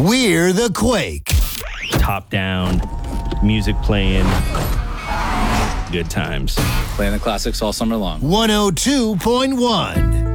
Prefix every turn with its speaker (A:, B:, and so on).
A: We're the Quake.
B: Top down, music playing, good times.
C: Playing the classics all summer long.
A: 102.1